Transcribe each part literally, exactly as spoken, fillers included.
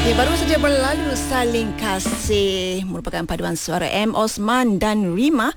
Okay, baru saja berlalu Saling Kasih merupakan paduan suara M. Osman dan Rima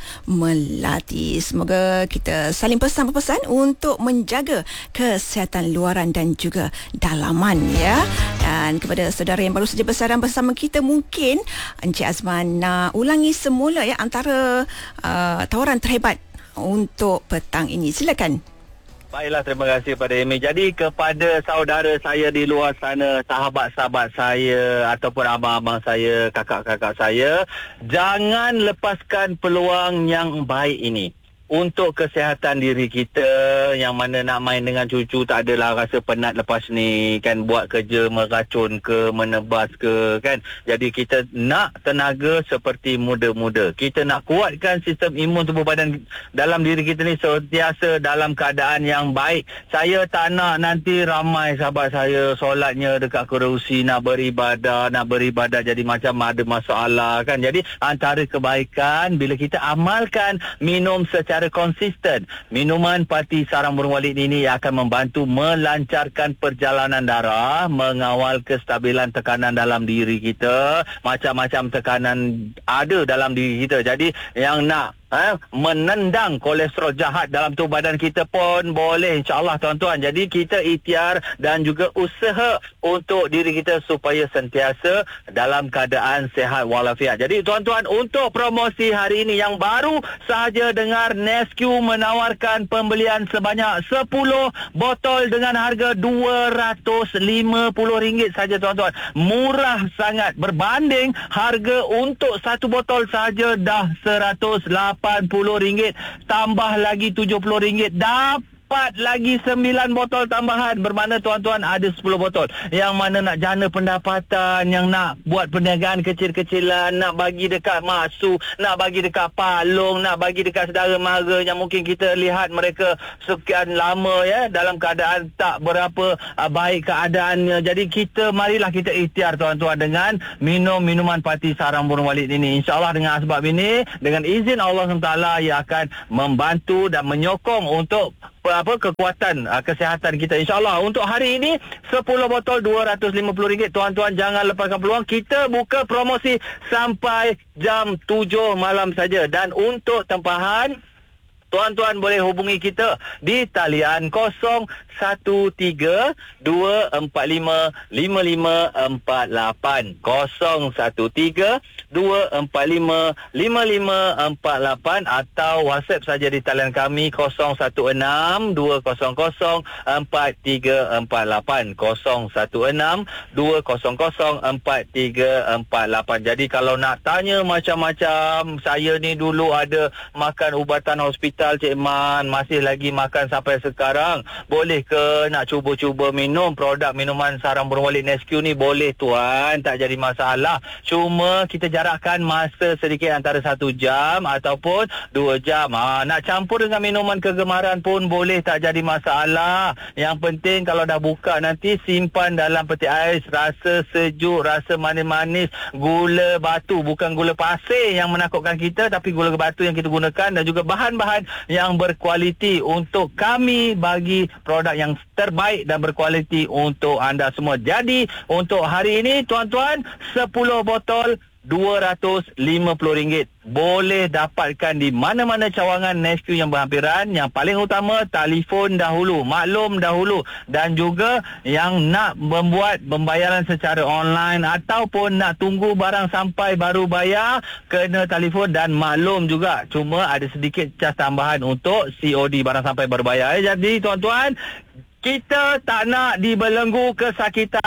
Melati. Semoga kita saling pesan-pesan untuk menjaga kesihatan luaran dan juga dalaman ya. Dan kepada saudara yang baru saja bersiaran bersama kita, mungkin Encik Azman nak ulangi semula ya antara uh, tawaran terhebat untuk petang ini. Silakan. Baiklah, terima kasih kepada Amy. Jadi kepada saudara saya di luar sana, sahabat-sahabat saya ataupun abang-abang saya, kakak-kakak saya, jangan lepaskan peluang yang baik ini untuk kesihatan diri kita. Yang mana nak main dengan cucu tak adalah rasa penat lepas ni kan, buat kerja meracun ke, menebas ke kan. Jadi kita nak tenaga seperti muda-muda. Kita nak kuatkan sistem imun tubuh badan dalam diri kita ni sentiasa dalam keadaan yang baik. Saya tak nak nanti ramai sahabat saya solatnya dekat kerusi, nak beribadah, nak beribadah jadi macam ada masalah kan. Jadi antara kebaikan bila kita amalkan minum secara konsisten minuman Pati Sarang Burung Walit ini akan membantu melancarkan perjalanan darah, mengawal kestabilan tekanan dalam diri kita. Macam-macam tekanan ada dalam diri kita. Jadi yang nak Eh, menendang kolesterol jahat dalam tubuh badan kita pun boleh, insyaAllah tuan-tuan. Jadi kita ikhtiar dan juga usaha untuk diri kita supaya sentiasa dalam keadaan sihat walafiat. Jadi tuan-tuan, untuk promosi hari ini yang baru sahaja dengar, Nesque menawarkan pembelian sebanyak sepuluh botol dengan harga dua ratus lima puluh ringgit saja tuan-tuan. Murah sangat berbanding harga untuk satu botol sahaja dah seratus lapan puluh ringgit, tambah lagi tujuh puluh ringgit, dapat lagi sembilan botol tambahan. Bermakna tuan-tuan ada sepuluh botol. Yang mana nak jana pendapatan, yang nak buat perniagaan kecil-kecilan, nak bagi dekat mak su, nak bagi dekat palung, nak bagi dekat saudara mara yang mungkin kita lihat mereka sekian lama ya dalam keadaan tak berapa uh, baik keadaannya. Jadi kita marilah kita ikhtiar tuan-tuan dengan minum minuman Pati Sarang Burung Walit ini. InsyaAllah dengan sebab ini, dengan izin Allah subhanahu wa taala, ia akan membantu dan menyokong untuk apa kekuatan uh, kesihatan kita insyaAllah. Untuk hari ini sepuluh botol dua ratus lima puluh ringgit. Tuan-tuan jangan lepaskan peluang. Kita buka promosi sampai jam tujuh malam saja. Dan untuk tempahan, tuan-tuan boleh hubungi kita di talian kosong satu tiga dua empat lima lima lima empat lapan, kosong satu tiga dua empat lima lima lima empat lapan, atau WhatsApp saja di talian kami kosong satu enam dua kosong kosong empat tiga empat lapan, kosong satu enam dua kosong kosong empat tiga empat lapan. Jadi kalau nak tanya macam-macam, saya ni dulu ada makan ubatan hospital Cik Man, masih lagi makan sampai sekarang, boleh ke nak cuba-cuba minum produk minuman Sarang Burung Walit Nesque ni? Boleh tuan, tak jadi masalah. Cuma kita jarakkan masa sedikit, antara satu jam ataupun dua jam. Ha, nak campur dengan minuman kegemaran pun boleh, tak jadi masalah. Yang penting kalau dah buka nanti simpan dalam peti ais, rasa sejuk, rasa manis-manis, gula batu, bukan gula pasir yang menakutkan kita, tapi gula batu yang kita gunakan, dan juga bahan-bahan yang berkualiti untuk kami bagi produk yang terbaik dan berkualiti untuk anda semua. Jadi untuk hari ini tuan-tuan, sepuluh botol dua ratus lima puluh ringgit. Boleh dapatkan di mana-mana cawangan Nesque yang berhampiran. Yang paling utama, telefon dahulu, maklum dahulu. Dan juga yang nak membuat pembayaran secara online ataupun nak tunggu barang sampai baru bayar, kena telefon. Dan maklum juga, cuma ada sedikit cas tambahan untuk C O D, barang sampai baru bayar. Jadi tuan-tuan, kita tak nak dibelenggu kesakitan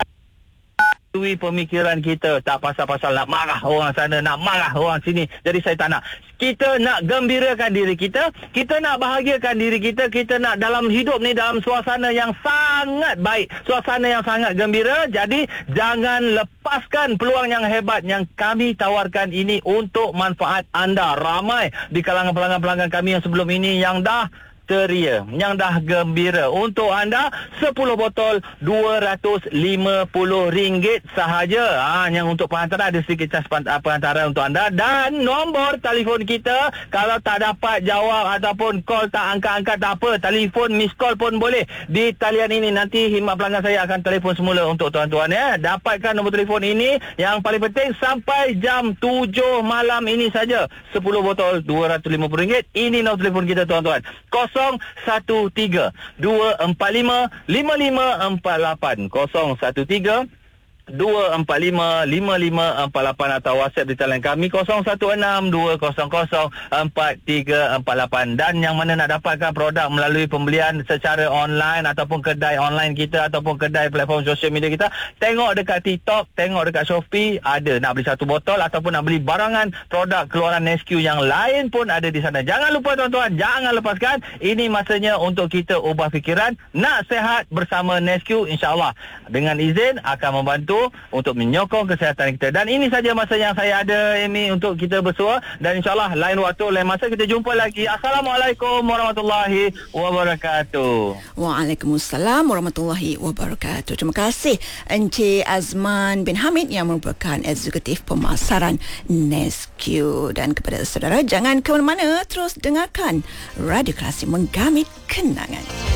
pemikiran kita, tak pasal-pasal nak marah orang sana, nak marah orang sini. Jadi saya tak nak. Kita nak gembirakan diri kita, kita nak bahagiakan diri kita, kita nak dalam hidup ni dalam suasana yang sangat baik, suasana yang sangat gembira. Jadi jangan lepaskan peluang yang hebat yang kami tawarkan ini untuk manfaat anda. Ramai di kalangan pelanggan-pelanggan kami yang sebelum ini yang dah ceria, yang dah gembira. Untuk anda sepuluh botol dua ratus lima puluh ringgit sahaja. Ha, yang untuk penghantaran ada sedikit cas penghantaran untuk anda. Dan nombor telefon kita, kalau tak dapat jawab ataupun call tak angkat-angkat, tak apa, telefon miss call pun boleh. Di talian ini nanti khidmat pelanggan saya akan telefon semula untuk tuan-tuan ya. Dapatkan nombor telefon ini. Yang paling penting sampai jam tujuh malam ini saja. sepuluh botol dua ratus lima puluh ringgit. Ini nombor telefon kita tuan-tuan. kosong satu tiga dua empat lima lima lima empat lapan kosong satu tiga dua empat lima lima lima empat lapan atau WhatsApp di talian kami kosong satu enam dua kosong kosong empat tiga empat lapan. Dan yang mana nak dapatkan produk melalui pembelian secara online ataupun kedai online kita ataupun kedai platform sosial media kita, tengok dekat TikTok, tengok dekat Shopee, ada nak beli satu botol ataupun nak beli barangan produk keluaran Nesque yang lain pun ada di sana. Jangan lupa tuan-tuan, jangan lepaskan. Ini masanya untuk kita ubah fikiran, nak sehat bersama Nesque, insya-Allah dengan izin akan membantu untuk menyokong kesihatan kita. Dan ini saja masa yang saya ada, Amy, untuk kita bersua. Dan insyaAllah lain waktu, lain masa kita jumpa lagi. Assalamualaikum warahmatullahi wabarakatuh. Waalaikumsalam warahmatullahi wabarakatuh. Terima kasih Encik Azman bin Hamid yang merupakan eksekutif pemasaran Nesque. Dan kepada saudara, jangan ke mana-mana, terus dengarkan Radio Klasik Menggamit Kenangan.